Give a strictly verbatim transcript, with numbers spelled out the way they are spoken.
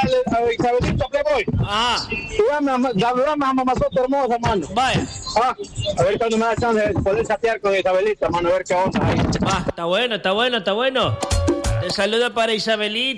saludarle a Isabelito, ¿qué voy? Ah. Dame a mamazota hermosa, mano. Vaya. Ah, a ver cuando me da chance de poder chatear con Isabelita, mano, a ver qué onda ahí. Ah, está bueno, está bueno, está bueno. Te saludo para Isabelita.